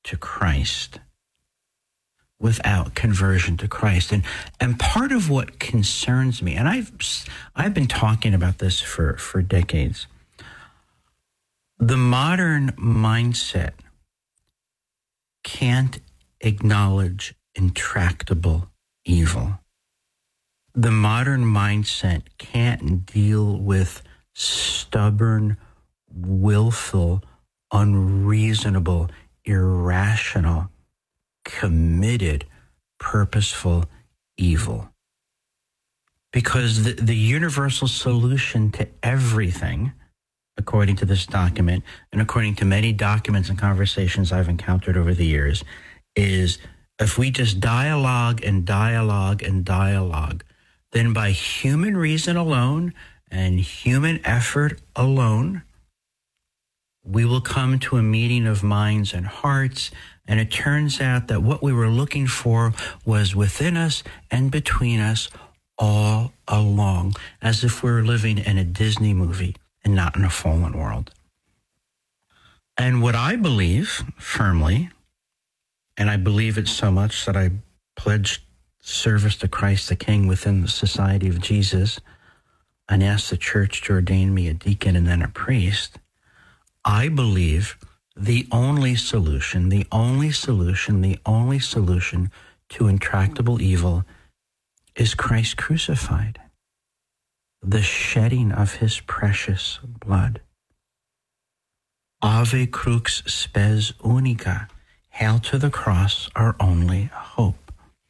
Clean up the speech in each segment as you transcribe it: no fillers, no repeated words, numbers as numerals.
to Christ, without conversion to Christ. And part of what concerns me, and I've been talking about this for decades, the modern mindset can't acknowledge intractable evil. The modern mindset can't deal with stubborn, willful, unreasonable, irrational, committed, purposeful evil. Because the universal solution to everything, according to this document, and according to many documents and conversations I've encountered over the years, is if we just dialogue and dialogue and dialogue, then by human reason alone and human effort alone, we will come to a meeting of minds and hearts. And it turns out that what we were looking for was within us and between us all along, as if we were living in a Disney movie and not in a fallen world. And what I believe firmly, and I believe it so much that I pledged service to Christ the King within the Society of Jesus and asked the church to ordain me a deacon and then a priest, I believe the only solution to intractable evil is Christ crucified, the shedding of his precious blood. Ave crux spes unica, hail to the cross, our only hope.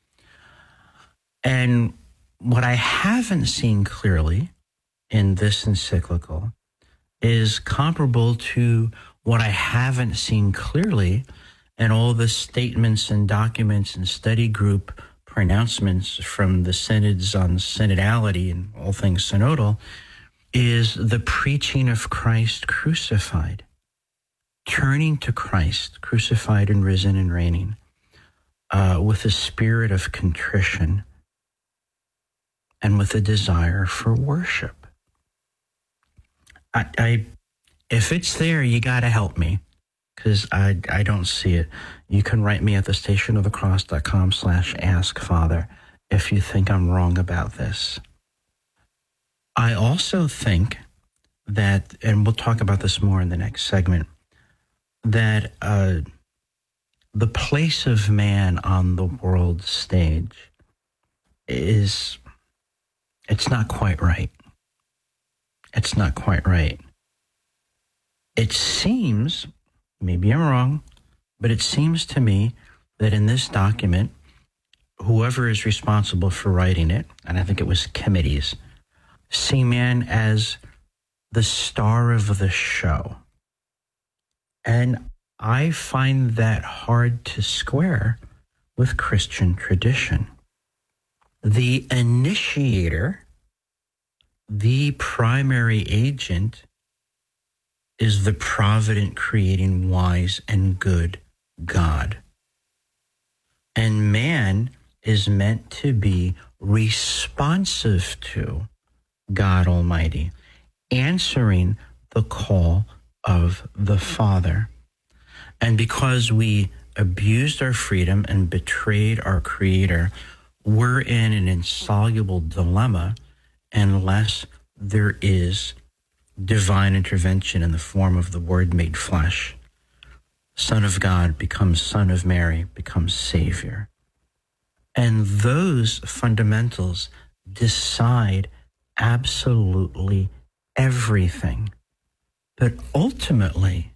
And what I haven't seen clearly in this encyclical is comparable to what I haven't seen clearly in all the statements and documents and study group pronouncements from the synods on synodality and all things synodal, is the preaching of Christ crucified, turning to Christ crucified and risen and reigning with a spirit of contrition and with a desire for worship. If it's there, you got to help me, because I don't see it. You can write me at thestationofthecross.com/askfather if you think I'm wrong about this. I also think that, and we'll talk about this more in the next segment, that the place of man on the world stage it's not quite right. It's not quite right. It seems, maybe I'm wrong, but it seems to me that in this document, whoever is responsible for writing it, and I think it was committees, see man as the star of the show. And I find that hard to square with Christian tradition. The initiator, the primary agent, is the provident, creating, wise, and good God. And man is meant to be responsive to God Almighty, answering the call of the Father. And because we abused our freedom and betrayed our Creator, we're in an insoluble dilemma unless there is divine intervention in the form of the Word made flesh. Son of God becomes Son of Mary, becomes Savior. And those fundamentals decide absolutely everything. But ultimately,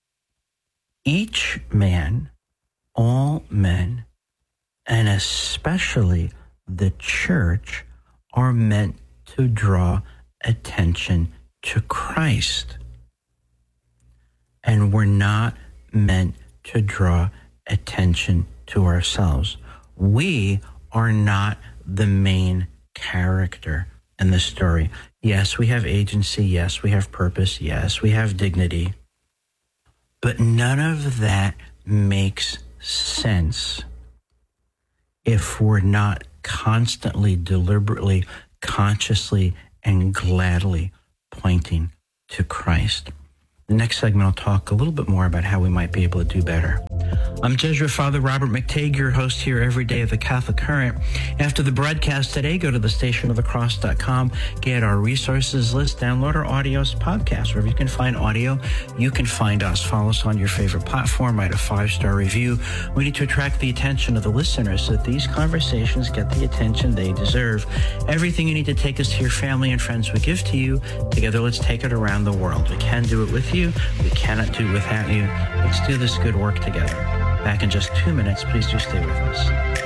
each man, all men, and especially the church, are meant to draw attention to Christ. And we're not meant to draw attention to ourselves. We are not the main character in the story. Yes, we have agency. Yes, we have purpose. Yes, we have dignity. But none of that makes sense if we're not constantly, deliberately, consciously, and gladly pointing to Christ. The next segment, I'll talk a little bit more about how we might be able to do better. I'm Jesuit Father Robert McTague, your host here every day of the Catholic Current. After the broadcast today, go to thestationofthecross.com, get our resources list, download our audios podcast. Wherever you can find audio, you can find us. Follow us on your favorite platform, write a 5-star review. We need to attract the attention of the listeners so that these conversations get the attention they deserve. Everything you need to take us to your family and friends we give to you. Together, let's take it around the world. We can do it with you. We cannot do it without you. Let's do this good work together. Back in just 2 minutes. Please do stay with us.